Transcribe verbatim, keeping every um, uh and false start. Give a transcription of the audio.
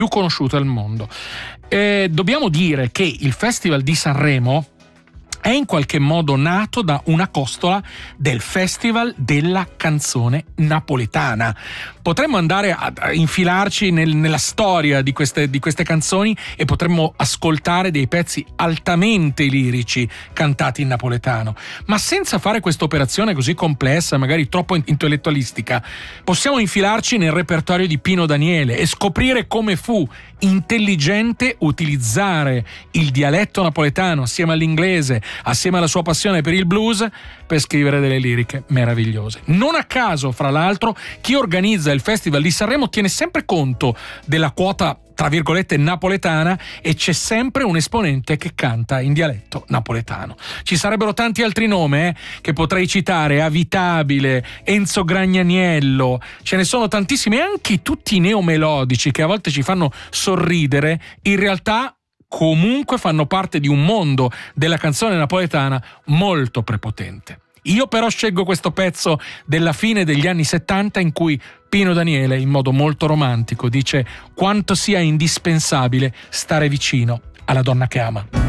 più conosciute al mondo. E dobbiamo dire che il Festival di Sanremo è in qualche modo nato da una costola del Festival della canzone napoletana. Potremmo andare a, a infilarci nel, nella storia di queste, di queste canzoni e potremmo ascoltare dei pezzi altamente lirici cantati in napoletano. Ma senza fare questa operazione così complessa, magari troppo intellettualistica, possiamo infilarci nel repertorio di Pino Daniele e scoprire come fu intelligente utilizzare il dialetto napoletano assieme all'inglese, assieme alla sua passione per il blues, per scrivere delle liriche meravigliose. Non a caso, fra l'altro, chi organizza il Festival di Sanremo tiene sempre conto della quota, tra virgolette, napoletana, e c'è sempre un esponente che canta in dialetto napoletano. Ci sarebbero tanti altri nomi eh, che potrei citare: Avitabile, Enzo Gragnaniello, ce ne sono tantissimi, e anche tutti i neomelodici che a volte ci fanno sorridere, in realtà comunque fanno parte di un mondo della canzone napoletana molto prepotente. Io però scelgo questo pezzo della fine degli anni settanta in cui Pino Daniele, in modo molto romantico, dice quanto sia indispensabile stare vicino alla donna che ama.